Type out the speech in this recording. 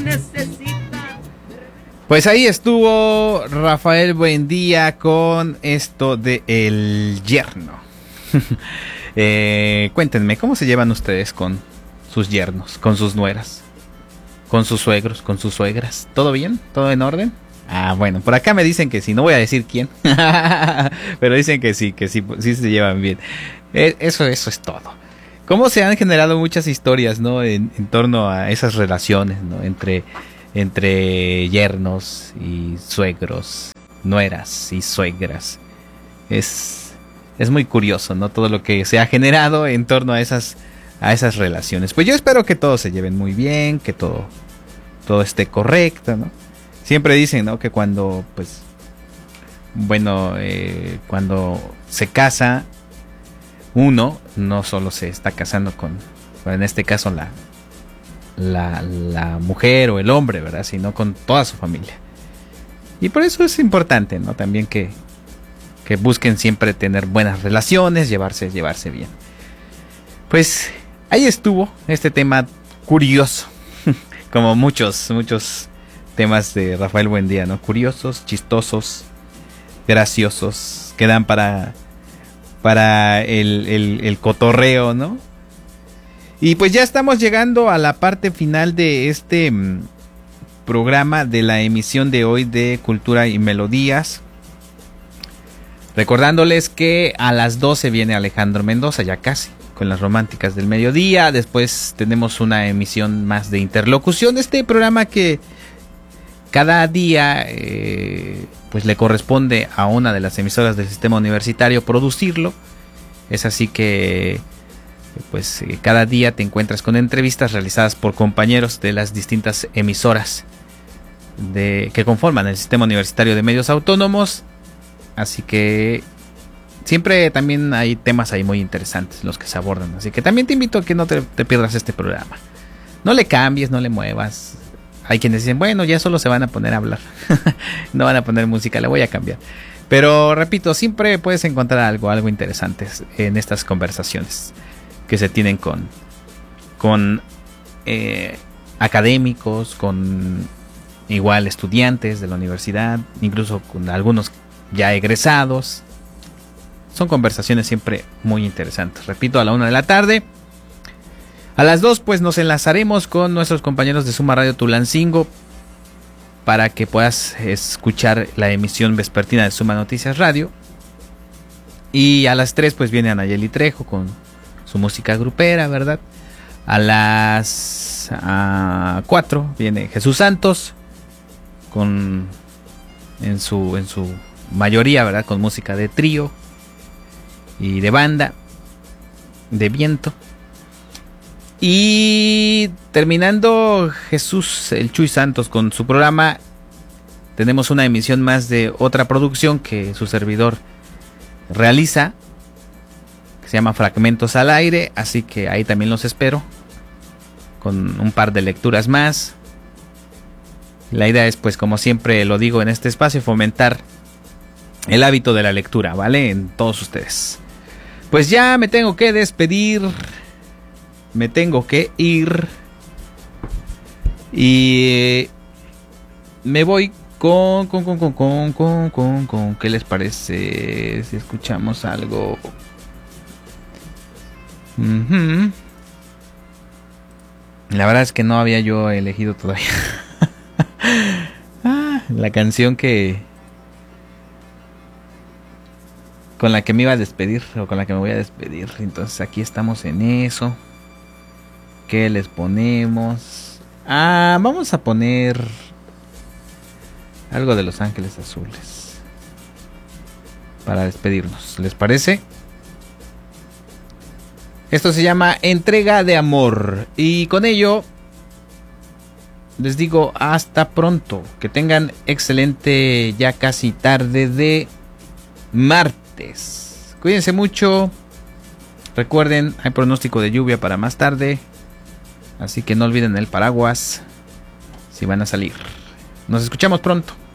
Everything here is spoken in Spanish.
Pues ahí estuvo Rafael Buendía con esto de El Yerno. Cuéntenme, ¿cómo se llevan ustedes con sus yernos, con sus nueras, con sus suegros, con sus suegras? ¿Todo bien? ¿Todo en orden? Ah, bueno, por acá me dicen que sí, no voy a decir quién, pero dicen que sí sí se llevan bien. Eso es todo. ¿Cómo se han generado muchas historias, ¿no? En torno a esas relaciones, ¿no? Entre yernos y suegros, nueras y suegras. Es muy curioso, ¿no? Todo lo que se ha generado en torno a esas relaciones. Pues yo espero que todos se lleven muy bien, que todo esté correcto, ¿no? Siempre dicen, ¿no? Que cuando, pues, bueno, cuando se casa uno, no solo se está casando con en este caso la mujer o el hombre, ¿verdad? Sino con toda su familia. Y por eso es importante, ¿no? También que busquen siempre tener buenas relaciones, llevarse bien. Pues ahí estuvo este tema curioso, como muchos temas de Rafael Buendía, ¿no? Curiosos, chistosos, graciosos, que dan para el cotorreo, ¿no? Y pues ya estamos llegando a la parte final de este programa, de la emisión de hoy de Cultura y Melodías. Recordándoles que a las 12 viene Alejandro Mendoza, ya casi, con las románticas del mediodía. Después tenemos una emisión más de interlocución. Este programa que cada día pues le corresponde a una de las emisoras del sistema universitario producirlo. Es así que pues cada día te encuentras con entrevistas realizadas por compañeros de las distintas emisoras que conforman el sistema universitario de medios autónomos. Así que siempre también hay temas ahí muy interesantes los que se abordan. Así que también te invito a que no te pierdas este programa. No le cambies, no le muevas. Hay quienes dicen, bueno, ya solo se van a poner a hablar. No van a poner música, le voy a cambiar. Pero repito, siempre puedes encontrar algo interesante en estas conversaciones que se tienen con académicos, con igual estudiantes de la universidad, incluso con algunos ya egresados. Son conversaciones siempre muy interesantes. Repito, a la 1 de la tarde. A las 2 pues nos enlazaremos con nuestros compañeros de Suma Radio Tulancingo para que puedas escuchar la emisión vespertina de Suma Noticias Radio. Y a las 3 pues viene Anayeli Trejo con su música grupera, ¿verdad? A las 4 viene Jesús Santos en su mayoría, ¿verdad? Con música de trío y de banda, de viento. Y terminando Jesús el Chuy Santos con su programa, tenemos una emisión más de otra producción que su servidor realiza, que se llama Fragmentos al Aire, así que ahí también los espero con un par de lecturas más. La idea es, pues, como siempre lo digo en este espacio, fomentar el hábito de la lectura, ¿vale? En todos ustedes. Pues ya me tengo que despedir. Me tengo que ir. Y me voy con ¿qué les parece si escuchamos algo? La verdad es que no había yo elegido todavía la canción con la que me iba a despedir, o con la que me voy a despedir. Entonces aquí estamos en eso. ¿Qué les ponemos? Vamos a poner algo de Los Ángeles Azules para despedirnos, ¿les parece? Esto se llama Entrega de Amor. Y con ello les digo hasta pronto. Que tengan excelente ya casi tarde de martes. Cuídense mucho. Recuerden, hay pronóstico de lluvia para más tarde. Así que no olviden el paraguas si van a salir. Nos escuchamos pronto.